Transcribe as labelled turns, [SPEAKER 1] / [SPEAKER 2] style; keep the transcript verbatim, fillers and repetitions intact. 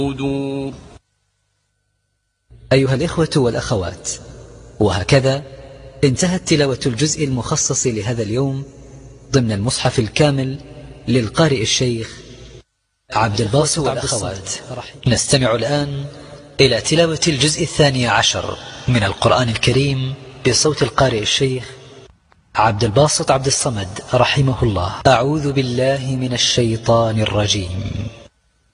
[SPEAKER 1] أيها الإخوة والأخوات، وهكذا انتهت تلاوة الجزء المخصص لهذا اليوم ضمن المصحف الكامل للقارئ الشيخ عبد الباسط عبد الصمد. نستمع الآن إلى تلاوة الجزء الثاني عشر من القرآن الكريم بصوت القارئ الشيخ عبد الباسط عبد الصمد رحمه الله. أعوذ بالله من الشيطان الرجيم.